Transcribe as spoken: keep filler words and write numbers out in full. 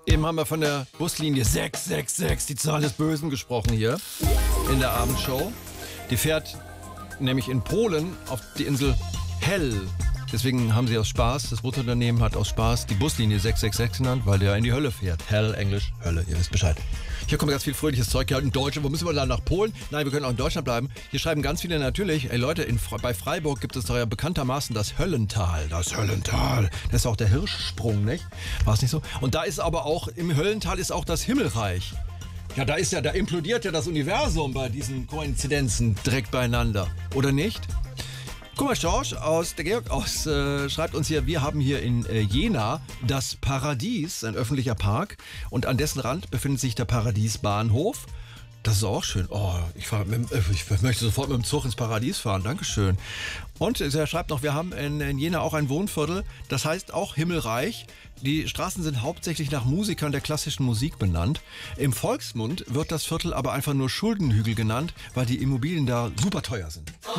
Eben haben wir von der Buslinie sechs sechs sechs, die Zahl des Bösen, gesprochen hier in der Abendshow. Die fährt nämlich in Polen auf die Insel Hel. Deswegen haben sie aus Spaß, das Busunternehmen hat aus Spaß die Buslinie sechs sechs sechs genannt, weil der in die Hölle fährt. Hell, Englisch, Hölle, ihr wisst Bescheid. Hier kommt ganz viel fröhliches Zeug, ja, in Deutschland. Wo müssen wir dann, nach Polen? Nein, wir können auch in Deutschland bleiben. Hier schreiben ganz viele natürlich, ey Leute, in, bei Freiburg gibt es doch ja bekanntermaßen das Höllental. Das Höllental. Das ist auch der Hirschsprung, nicht? War es nicht so? Und da ist aber auch, im Höllental ist auch das Himmelreich. Ja, da ist ja, da implodiert ja das Universum bei diesen Koinzidenzen direkt beieinander. Oder nicht? Guck mal, George aus, der Georg aus, äh, schreibt uns hier, wir haben hier in äh, Jena das Paradies, ein öffentlicher Park, und an dessen Rand befindet sich der Paradiesbahnhof. Das ist auch schön. Oh, ich, fahr mit, ich möchte sofort mit dem Zug ins Paradies fahren. Dankeschön. Und er schreibt noch, wir haben in, in Jena auch ein Wohnviertel, das heißt auch Himmelreich. Die Straßen sind hauptsächlich nach Musikern der klassischen Musik benannt. Im Volksmund wird das Viertel aber einfach nur Schuldenhügel genannt, weil die Immobilien da super teuer sind.